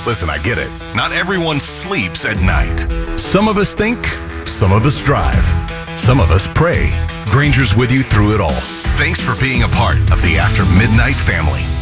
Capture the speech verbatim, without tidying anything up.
Listen, I get it. Not everyone sleeps at night. Some of us think, some of us drive, some of us pray. Granger's with you through it all. Thanks for being a part of the After Midnight family.